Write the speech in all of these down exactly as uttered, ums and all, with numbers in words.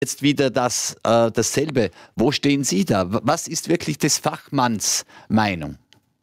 jetzt wieder das, äh, dasselbe. Wo stehen Sie da? Was ist wirklich des Fachmanns Meinung?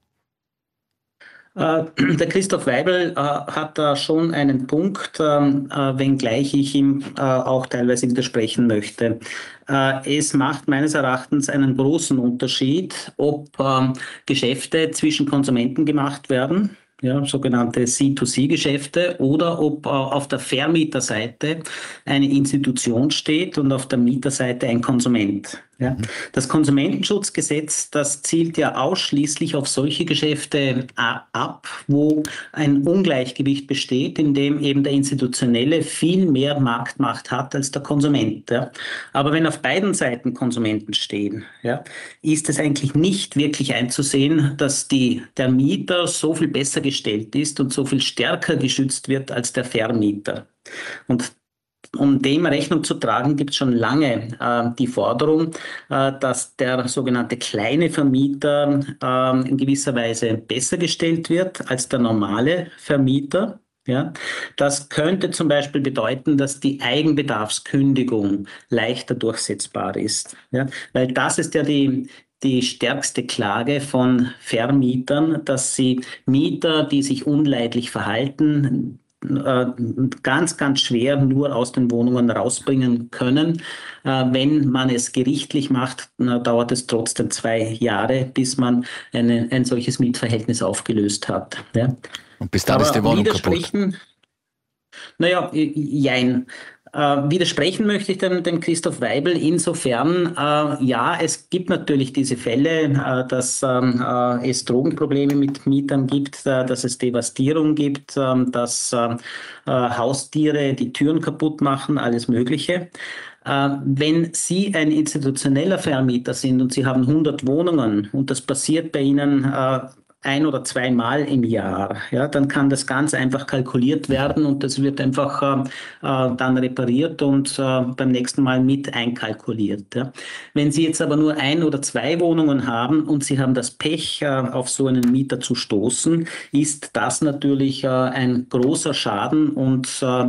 Der Christoph Weibel äh, hat da schon einen Punkt, ähm, äh, wenngleich ich ihm äh, auch teilweise widersprechen möchte. Äh, es macht meines Erachtens einen großen Unterschied, ob ähm, Geschäfte zwischen Konsumenten gemacht werden, ja, sogenannte C to C Geschäfte, oder ob äh, auf der Vermieterseite eine Institution steht und auf der Mieterseite ein Konsument. Ja. Mhm. Das Konsumentenschutzgesetz, das zielt ja ausschließlich auf solche Geschäfte ab, wo ein Ungleichgewicht besteht, in dem eben der Institutionelle viel mehr Marktmacht hat als der Konsument. Ja. Aber wenn auf beiden Seiten Konsumenten stehen, ja, ist es eigentlich nicht wirklich einzusehen, dass die, der Mieter so viel besser gestellt ist und so viel stärker geschützt wird als der Vermieter. Und um dem Rechnung zu tragen, gibt es schon lange äh, die Forderung, äh, dass der sogenannte kleine Vermieter äh, in gewisser Weise besser gestellt wird als der normale Vermieter. Ja, das könnte zum Beispiel bedeuten, dass die Eigenbedarfskündigung leichter durchsetzbar ist. Ja, weil das ist ja die, die stärkste Klage von Vermietern, dass sie Mieter, die sich unleidlich verhalten, ganz, ganz schwer nur aus den Wohnungen rausbringen können. Wenn man es gerichtlich macht, dauert es trotzdem zwei Jahre, bis man eine, ein solches Mietverhältnis aufgelöst hat. Ja. Und bis dann ist die Wohnung kaputt. Naja, jein. Äh, widersprechen möchte ich dem, dem Christoph Weibel insofern, äh, ja, es gibt natürlich diese Fälle, äh, dass ähm, äh, es Drogenprobleme mit Mietern gibt, äh, dass es Devastierung gibt, äh, dass äh, Haustiere die Türen kaputt machen, alles Mögliche. Äh, wenn Sie ein institutioneller Vermieter sind und Sie haben hundert Wohnungen und das passiert bei Ihnen äh, ein oder zweimal im Jahr, ja, dann kann das ganz einfach kalkuliert werden und das wird einfach äh, dann repariert und äh, beim nächsten Mal mit einkalkuliert. Ja. Wenn Sie jetzt aber nur ein oder zwei Wohnungen haben und Sie haben das Pech, äh, auf so einen Mieter zu stoßen, ist das natürlich äh, ein großer Schaden und äh,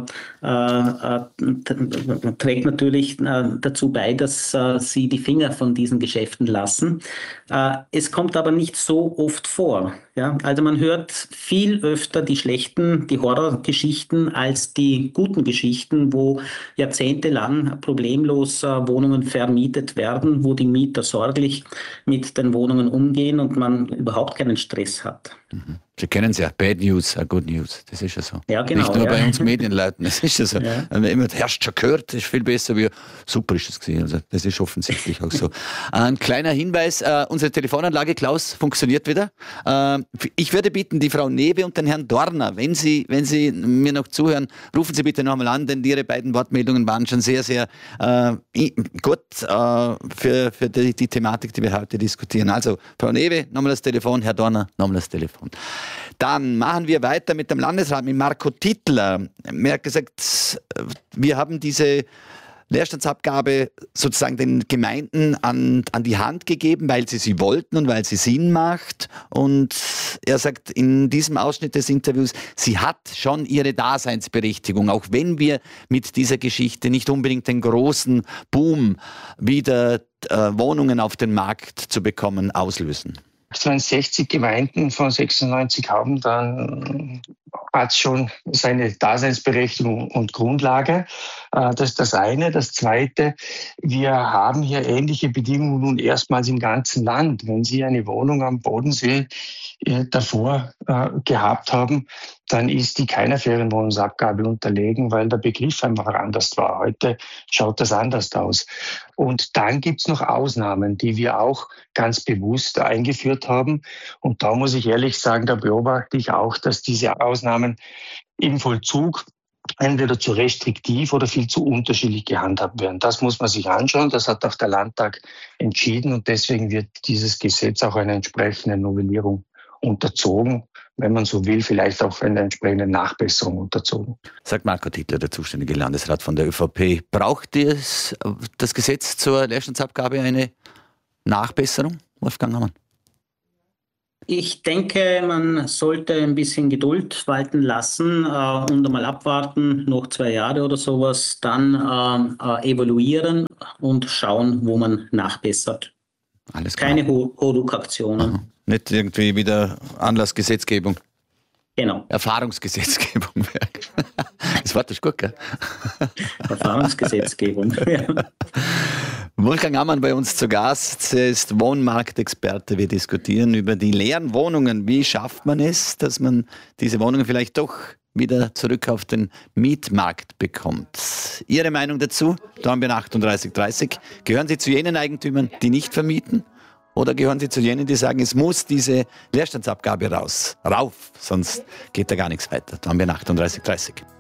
äh, trägt natürlich äh, dazu bei, dass äh, Sie die Finger von diesen Geschäften lassen. Äh, es kommt aber nicht so oft vor. Ja, also man hört viel öfter die schlechten, die Horrorgeschichten als die guten Geschichten, wo jahrzehntelang problemlos äh, Wohnungen vermietet werden, wo die Mieter sorglich mit den Wohnungen umgehen und man überhaupt keinen Stress hat. Mhm. Sie kennen es ja, Bad News, are Good News, das ist ja so. Ja, genau, nicht nur ja. bei uns Medienleuten, das ist ja so. Ja. Wenn man immer herrscht schon gehört, das ist viel besser wie super ist es gewesen. Also das ist offensichtlich auch so. Ein kleiner Hinweis, äh, unsere Telefonanlage, Klaus, funktioniert wieder. Äh, ich würde bitten, die Frau Newe und den Herrn Dorner, wenn Sie, wenn Sie mir noch zuhören, rufen Sie bitte nochmal an, denn Ihre beiden Wortmeldungen waren schon sehr, sehr äh, gut äh, für, für die, die Thematik, die wir heute diskutieren. Also Frau Newe, nochmal das Telefon, Herr Dorner, nochmal das Telefon. Dann machen wir weiter mit dem Landesrat, mit Marco Tittler. Er hat gesagt, wir haben diese Leerstandsabgabe sozusagen den Gemeinden an, an die Hand gegeben, weil sie sie wollten und weil sie Sinn macht. Und er sagt in diesem Ausschnitt des Interviews, sie hat schon ihre Daseinsberechtigung, auch wenn wir mit dieser Geschichte nicht unbedingt den großen Boom, wieder äh, Wohnungen auf den Markt zu bekommen, auslösen. Wenn sechzig Gemeinden von sechsundneunzig haben, dann hat es schon seine Daseinsberechtigung und Grundlage. Das ist das eine. Das zweite, wir haben hier ähnliche Bedingungen nun erstmals im ganzen Land. Wenn Sie eine Wohnung am Bodensee davor gehabt haben, dann ist die keiner Ferienwohnungsabgabe unterlegen, weil der Begriff einfach anders war. Heute schaut das anders aus. Und dann gibt's noch Ausnahmen, die wir auch ganz bewusst eingeführt haben. Und da muss ich ehrlich sagen, da beobachte ich auch, dass diese Ausnahmen im Vollzug entweder zu restriktiv oder viel zu unterschiedlich gehandhabt werden. Das muss man sich anschauen. Das hat auch der Landtag entschieden. Und deswegen wird dieses Gesetz auch einer entsprechenden Novellierung unterzogen, wenn man so will, vielleicht auch einer entsprechenden Nachbesserung unterzogen. Sagt Marco Tittler, der zuständige Landesrat von der ÖVP. Braucht es das Gesetz zur Leerstandsabgabe eine Nachbesserung, Wolfgang Hammann? Ich denke, man sollte ein bisschen Geduld walten lassen äh, und einmal abwarten, noch zwei Jahre oder sowas, dann ähm, äh, evaluieren und schauen, wo man nachbessert. Alles klar. Keine Hauruck-Aktionen. Aha. Nicht irgendwie wieder Anlassgesetzgebung. Genau. Erfahrungsgesetzgebung. Das Wort ist gut, gell? Erfahrungsgesetzgebung. Ja. Wolfgang Ammann bei uns zu Gast. Er ist Wohnmarktexperte. Wir diskutieren über die leeren Wohnungen. Wie schafft man es, dass man diese Wohnungen vielleicht doch wieder zurück auf den Mietmarkt bekommt? Ihre Meinung dazu? Dornbirn achtunddreißig dreißig. Gehören Sie zu jenen Eigentümern, die nicht vermieten? Oder gehören Sie zu jenen, die sagen, es muss diese Leerstandsabgabe raus, rauf, sonst geht da gar nichts weiter? Dornbirn achtunddreißig dreißig.